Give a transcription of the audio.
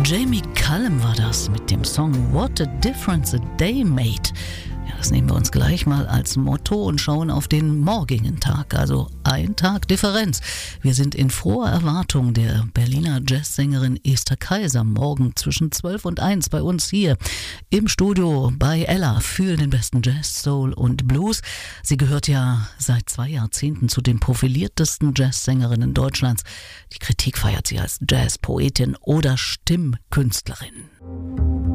Jamie Cullum war das mit dem Song What a Difference a Day Made. Ja, das nehmen wir uns gleich mal als Motto und schauen auf den morgigen Tag, also ein Tag Differenz. Wir sind in froher Erwartung der Berliner Jazzsängerin Esther Kaiser morgen zwischen 12 und 1 bei uns hier im Studio bei Ella für den besten Jazz, Soul und Blues. Sie gehört ja seit 2 Jahrzehnten zu den profiliertesten Jazzsängerinnen Deutschlands. Die Kritik feiert sie als Jazzpoetin oder Stimmkünstlerin.